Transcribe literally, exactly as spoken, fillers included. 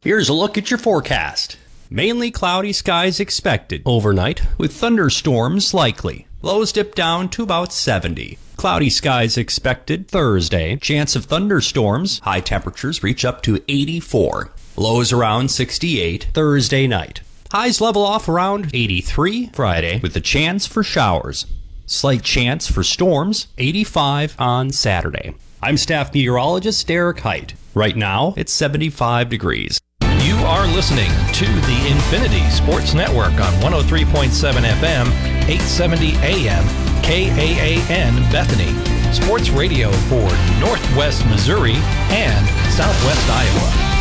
Here's a look at your forecast. Mainly cloudy skies expected overnight, with thunderstorms likely. Lows dip down to about seventy. Cloudy skies expected Thursday. Chance of thunderstorms. High temperatures reach up to eighty-four. Lows around sixty-eight Thursday night. Highs level off around eighty-three Friday, with a chance for showers. Slight chance for storms, eighty-five on Saturday. I'm staff meteorologist Derek Height. Right now, it's seventy-five degrees. You are listening to the Infinity Sports Network on one oh three point seven F M, eight seventy A M, K A A N Bethany. Sports radio for Northwest Missouri and Southwest Iowa.